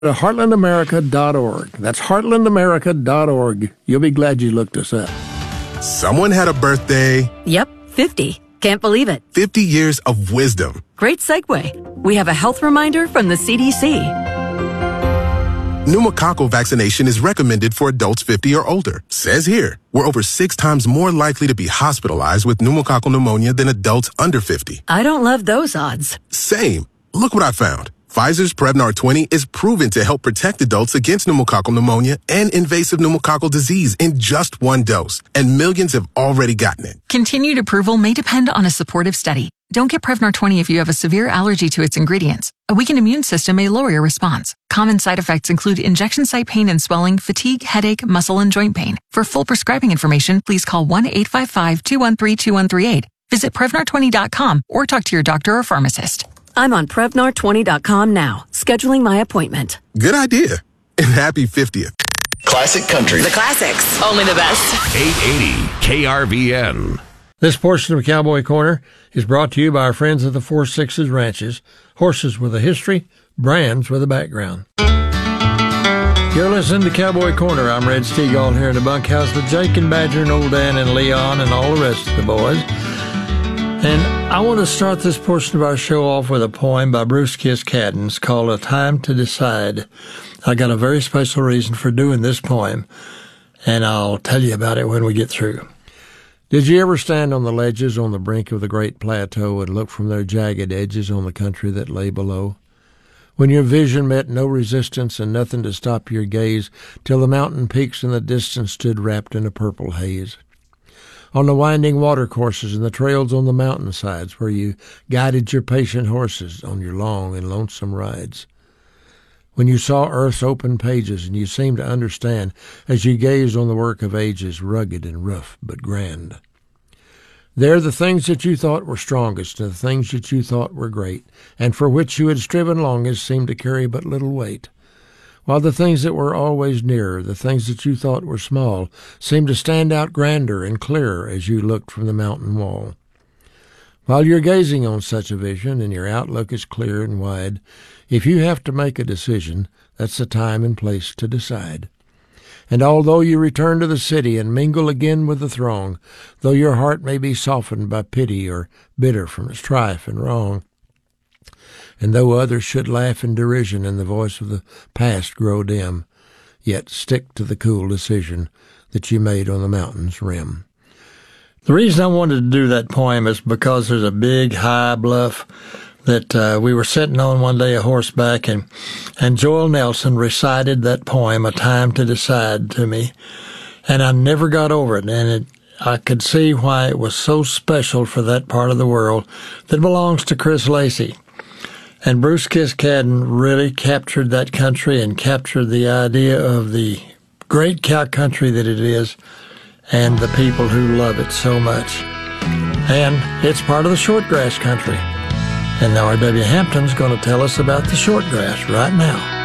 heartlandamerica.org. That's heartlandamerica.org. You'll be glad you looked us up. Someone had a birthday. Yep, 50. Can't believe it. 50 years of wisdom. Great segue. We have a health reminder from the CDC. Pneumococcal vaccination is recommended for adults 50 or older. Says here, we're over 6 times more likely to be hospitalized with pneumococcal pneumonia than adults under 50. I don't love those odds. Same. Look what I found. Pfizer's Prevnar 20 is proven to help protect adults against pneumococcal pneumonia and invasive pneumococcal disease in just 1 dose, and millions have already gotten it. Continued approval may depend on a supportive study. Don't get Prevnar 20 if you have a severe allergy to its ingredients. A weakened immune system may lower your response. Common side effects include injection site pain and swelling, fatigue, headache, muscle, and joint pain. For full prescribing information, please call 1-855-213-2138. Visit Prevnar20.com or talk to your doctor or pharmacist. I'm on Prevnar20.com now, scheduling my appointment. Good idea. And happy 50th. Classic Country. The classics. Only the best. 880 KRVN. This portion of Cowboy Corner is brought to you by our friends at the 4 Sixes Ranches. Horses with a history, brands with a background. You're listening to Cowboy Corner. I'm Red Steagall here in the bunkhouse with Jake and Badger and Old Dan and Leon and all the rest of the boys. And I want to start this portion of our show off with a poem by Bruce Kiss-Cadden. It's called A Time to Decide. I got a very special reason for doing this poem, and I'll tell you about it when we get through. Did you ever stand on the ledges on the brink of the great plateau and look from their jagged edges on the country that lay below? When your vision met no resistance and nothing to stop your gaze, till the mountain peaks in the distance stood wrapped in a purple haze? On the winding watercourses and the trails on the mountainsides where you guided your patient horses on your long and lonesome rides? When you saw earth's open pages and you seemed to understand as you gazed on the work of ages, rugged and rough but grand. There the things that you thought were strongest and the things that you thought were great and for which you had striven longest seemed to carry but little weight, while the things that were always nearer, the things that you thought were small, seemed to stand out grander and clearer as you looked from the mountain wall. While you're gazing on such a vision and your outlook is clear and wide, if you have to make a decision, that's the time and place to decide. And although you return to the city and mingle again with the throng, though your heart may be softened by pity or bitter from strife and wrong, and though others should laugh in derision and the voice of the past grow dim, yet stick to the cool decision that you made on the mountain's rim. The reason I wanted to do that poem is because there's a big high bluff that we were sitting on one day a horseback, and Joel Nelson recited that poem, A Time to Decide, to me, and I never got over it, and I could see why it was so special for that part of the world that belongs to Chris Lacey. And Bruce Kiss-Cadden really captured that country and captured the idea of the great cow country that it is and the people who love it so much. And it's part of the shortgrass country. And R.W. Hampton's going to tell us about the shortgrass right now.